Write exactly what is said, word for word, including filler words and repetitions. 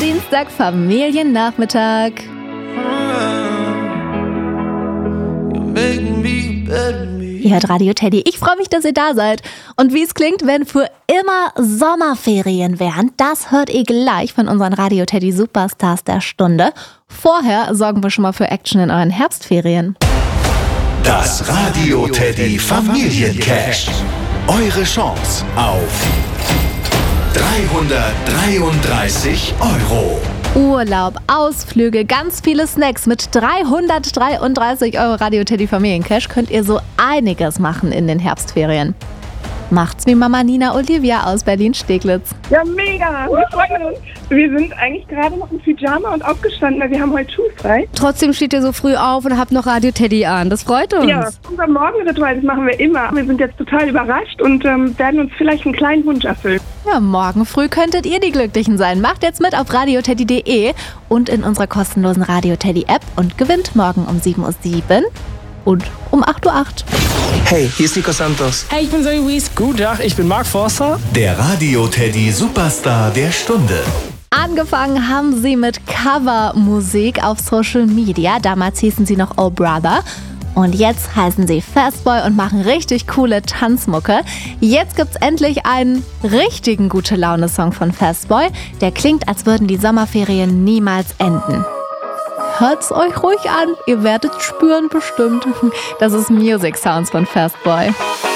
Dienstag, Familiennachmittag. Ihr hört Radio Teddy. Ich freue mich, dass ihr da seid. Und wie es klingt, wenn für immer Sommerferien wären, das hört ihr gleich von unseren Radio Teddy Superstars der Stunde. Vorher sorgen wir schon mal für Action in euren Herbstferien. Das Radio Teddy Familiencash. Eure Chance auf dreihundertdreiunddreißig Euro. Urlaub, Ausflüge, ganz viele Snacks. Mit dreihundertdreiunddreißig Euro Radio Teddy Familiencash könnt ihr so einiges machen in den Herbstferien. Macht's wie Mama Nina Olivia aus Berlin-Steglitz. Ja, mega. Wir freuen uns. Wir sind eigentlich gerade noch im Pyjama und aufgestanden, weil wir haben heute schulfrei. Trotzdem steht ihr so früh auf und habt noch Radio Teddy an. Das freut uns. Ja, unser Morgenritual, das machen wir immer. Wir sind jetzt total überrascht und ähm, werden uns vielleicht einen kleinen Wunsch erfüllen. Ja, morgen früh könntet ihr die Glücklichen sein. Macht jetzt mit auf radioteddy punkt de und in unserer kostenlosen Radio Teddy App und gewinnt morgen um sieben Uhr sieben und um acht Uhr acht. Hey, hier ist Nico Santos. Hey, ich bin Zoe Wies. Guten Tag, ich bin Mark Forster. Der Radio Teddy Superstar der Stunde. Angefangen haben sie mit Covermusik auf Social Media. Damals hießen sie noch Oh Brother. Und jetzt heißen sie Fastboy und machen richtig coole Tanzmucke. Jetzt gibt's endlich einen richtigen Gute-Laune-Song von Fastboy. Der klingt, als würden die Sommerferien niemals enden. Hört's euch ruhig an, ihr werdet spüren bestimmt. Das ist Music Sounds von Fastboy.